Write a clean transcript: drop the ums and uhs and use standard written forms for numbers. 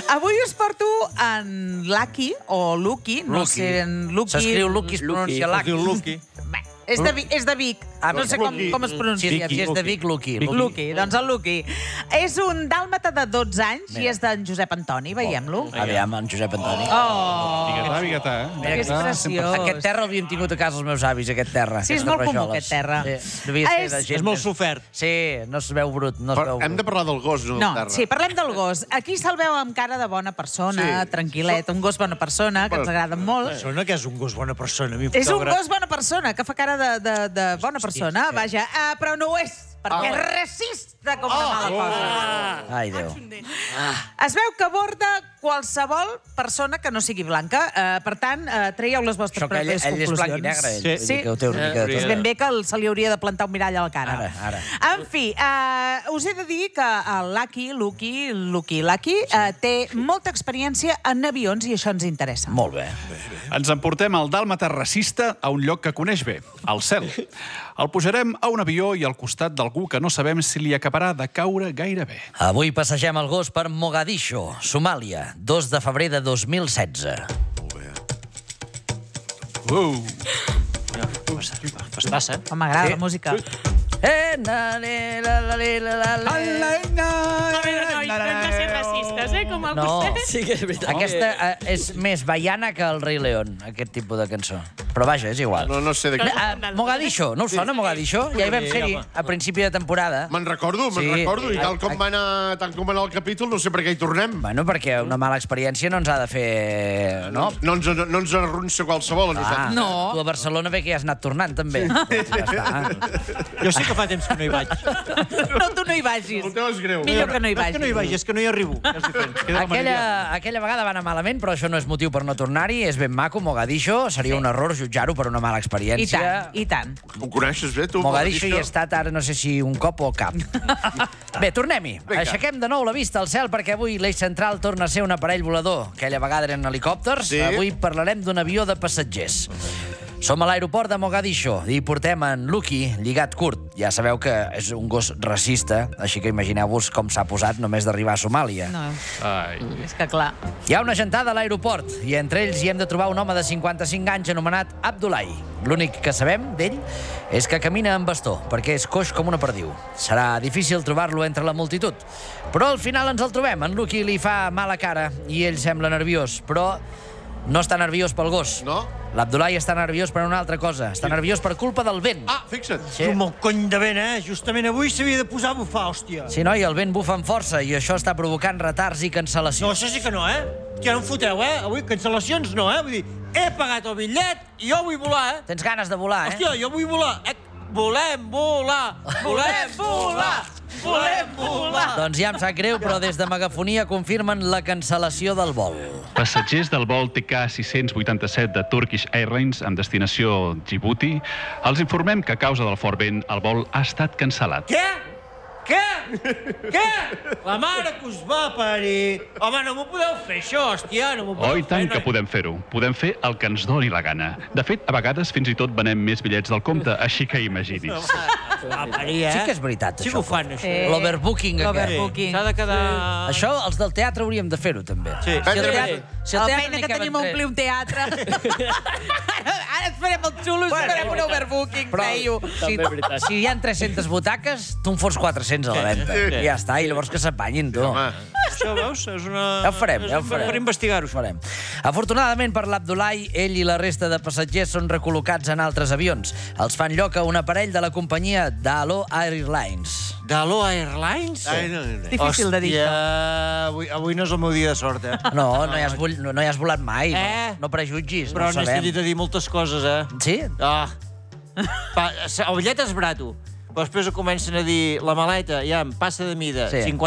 Avui us porto en Lucky, o Lucky, no sé, en Lucky... S'escriu Lucky, es pronuncia Lucky. Lucky. Bé, és de Vic. No sé com es pronuncia. Si és de Vic, Lucky. Lucky, doncs el Lucky. És un dàlmata de 12 anys i és d'en Josep Antoni, veiem-lo. Aviam, en Josep Antoni. Biguetà, Que és preciós. Aquest terra l'havien tingut a casa els meus avis, aquest terra. Sí, és molt comú, aquest terra. Devia ser de gent... És molt sofert. Sí, no es veu brut, no es veu Hem de brut. parlar del gos, no del No, terra. sí, parlem del gos. Aquí se'l veu amb cara de bona persona, tranquil·let, un gos bona persona, que ens agrada molt. Sona que és un gos bona persona. És un gos bona persona, que fa cara de bona persona, vaja. Però no ho és, perquè és racista com una mala cosa. Ai, Déu. Es veu que aborda qualsevol persona que no sigui blanca. Per tant, traieu les vostres Això que ell pròpies és conclusions. blanc i negre, ell. Sí. Vull dir que ho té una mica de És tot. ben bé que se li hauria de plantar un mirall a la cara. Ara. En fi, us he de dir que el Lucky té molta experiència en avions i això ens interessa. Molt bé. Ens emportem el dàlmata racista a un lloc que coneix bé, al cel. El pujarem a un avió i al costat d'algú que no sabem si li acabarà de caure gaire bé. Avui passegem el gos per Mogadiscio, Somàlia, 2 de febrer de 2016. Passa. M'agrada la música. La, A veure, nois, no hem de ser racistes, com el No, vostè. sí que és veritat. Aquesta és més baiana que el Rei León, aquest tipus de cançó. Però vaja, és igual. No sé de què. Mogadiscio, no us sona Mogadiscio? Ja hi vam ser-hi a principi de temporada. Me'n recordo, i tal com va anar el capítol, no sé per què hi tornem. Bueno, perquè una mala experiència no ens ha de fer... No? No ens arronsa qualsevol, a nosaltres. No. Tu a Barcelona bé que ja has anat tornant, també. Ja està. Jo sí que fa temps que no hi vaig. No, tu no hi vagis. El teu és greu. Millor que no hi És que no hi vagis. vaig, és que no hi arribo. És diferent. Queda la meridiana. Aquella vegada va anar malament, però això no és motiu per no tornar-hi. És ben maco, Mogadiscio. Seria un error jutjar-ho per una mala I experiència. tant, i tant. Ho coneixes bé, tu? Mogadiscio hi he estat ara no sé si un cop o cap. Bé, tornem-hi. Vinga. Aixequem de nou la vista al cel perquè avui l'eix central torna a ser un aparell volador. Aquella vegada eren helicòpters. Sí. Avui parlarem d'un avió de passatgers. Som a l'aeroport de Mogadiscio i portem en Lucky lligat curt. Ja sabeu que és un gos racista, així que imagineu-vos com s'ha posat només d'arribar a Somàlia. No, Ai. és que clar. Hi ha una gentada a l'aeroport i entre ells hi hem de trobar un home de 55 anys anomenat Abdullahi. L'únic que sabem d'ell és que camina amb bastó, perquè és coix com una perdiu. Serà difícil trobar-lo entre la multitud. Però al final ens el trobem. En Lucky li fa mala cara i ell sembla nerviós, però no està nerviós pel gos. No? L'Abdullahi està nerviós per una altra cosa. Està nerviós per culpa del vent. Ah, fixa't. Sí. Tu, molt cony de vent, Justament avui s'havia de posar a bufar, hòstia. Sí, noi, el vent bufa amb força i això està provocant retards i No, cancel·lacions. això sí que no, Ja no em foteu, Avui cancel·lacions no, Vull dir, he pagat el bitllet i jo vull volar, Tens ganes de volar, Hòstia, jo vull volar. Volem volar! Volem volar! Volem volar! Doncs ja em sap greu, però des de Megafonia confirmen la cancel·lació del vol. Passatgers del vol TK-687 de Turkish Airlines amb destinació Djibouti, els informem que a causa del fort vent el vol ha estat cancel·lat. Què? La mare que us va parir! Home, no m'ho podeu fer, això, hòstia, no m'ho podeu Oh, i tant fer. que podem fer-ho. Podem fer el que ens doni la gana. De fet, a vegades fins i tot venem més bitllets del compte, així que imagini's. Va parir, Sí que és veritat, Sí que això. ho fan, això. L'overbooking aquest. L'overbooking. S'ha de quedar... Això, els del teatre hauríem de fer-ho, també. Sí. La feina que tenim a omplir un teatre. Ara et farem el xulo i farem un overbooking, feio. Si hi ha 300 butaques, tu en fots 400 a la venda. I ja està, i llavors que s'apanyin, tu. Això, veus? És una... Ja ho farem, ja ho farem. Per investigar-ho. Ho farem. Afortunadament per l'Abdullahi, ell i la resta de passatgers són recol·locats en altres avions. Els fan lloc a un aparell de la companyia Dalo Airlines. Dalo Airlines? Difícil de dir, Hòstia, avui no és el meu dia de sort, No, no hi has volat mai. No prejutgis, Però no ho n'he sabem. sentit a dir moltes coses, Sí? El bitllet és brato. Però després comencen a dir la maleta, ja em passa de mida, Sí. 50